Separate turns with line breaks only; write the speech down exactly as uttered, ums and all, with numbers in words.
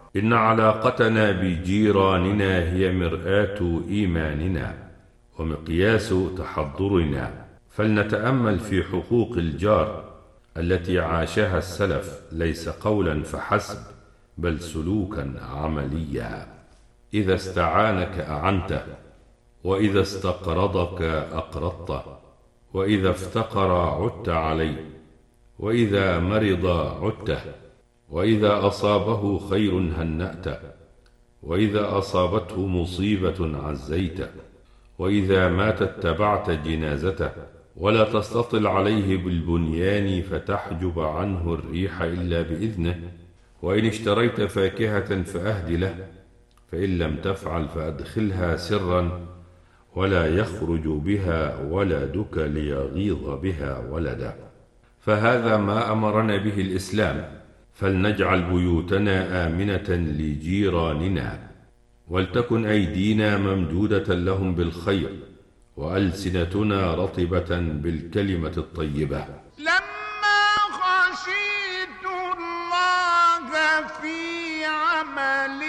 إن علاقتنا بجيراننا هي مرآة إيماننا ومقياس تحضرنا، فلنتأمل في حقوق الجار التي عاشها السلف، ليس قولا فحسب بل سلوكا عمليا. إذا استعانك أعنته، وإذا استقرضك أقرضته، وإذا افتقر عدت عليه، وإذا مرض عدته، وإذا أصابه خير هنأته، وإذا أصابته مصيبة عزيته، وإذا مات اتبعت جنازته، ولا تستطل عليه بالبنيان فتحجب عنه الريح إلا بإذنه. وإن اشتريت فاكهة فأهد له، فإن لم تفعل فأدخلها سرا، ولا يخرج بها ولدك ليغيظ بها ولدا. فهذا ما أمرنا به الإسلام، فلنجعل بيوتنا آمنة لجيراننا، ولتكن أيدينا ممدودة لهم بالخير، وألسنتنا رطبة بالكلمة الطيبة.
لما خشيت الله في عملي